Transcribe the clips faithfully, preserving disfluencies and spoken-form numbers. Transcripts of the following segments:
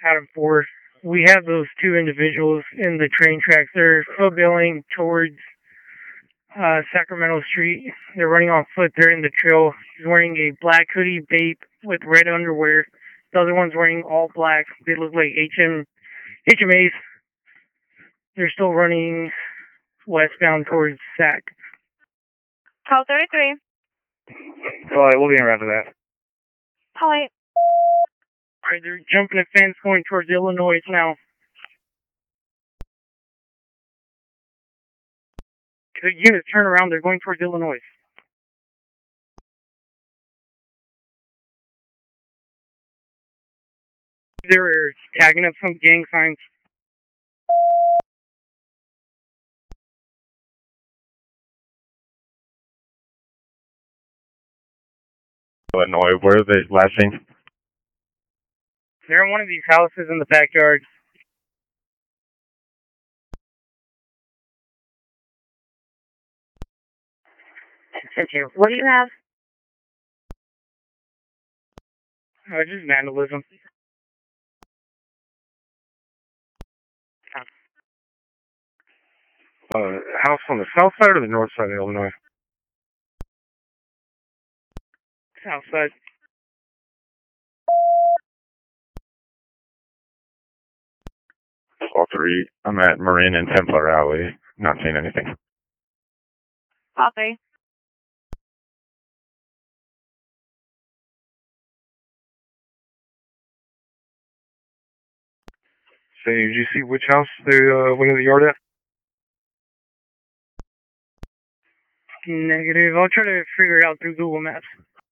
Adam four. We have those two individuals in the train tracks. They're footbilling towards uh, Sacramento Street. They're running on foot. They're in the trail. He's wearing a black hoodie, bape with red underwear. The other one's wearing all black. They look like H M H M As. They're still running westbound towards Sac. Call thirty-three. All right, we'll be around for that. All right. All right, they're jumping a fence going towards Illinois now. The units turn around. They're going towards Illinois. They're tagging up some gang signs. Illinois, where are they last seen? They're in one of these houses in the backyard. What do you have? Oh, just vandalism. Uh, house on the south side or the north side of Illinois? South side. All three. I'm at Marin and Templar Alley. Not seeing anything. Copy. So, did you see which house they uh, went in the yard at? Negative. I'll try to figure it out through Google Maps.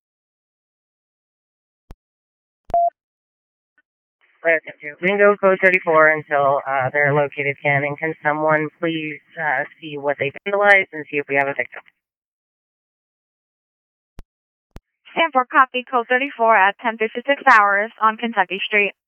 Window code thirty-four until uh, they're located scanning. Can someone please uh, see what they vandalized and see if we have a victim? Stanford copy, code thirty-four at ten fifty-six hours on Kentucky Street.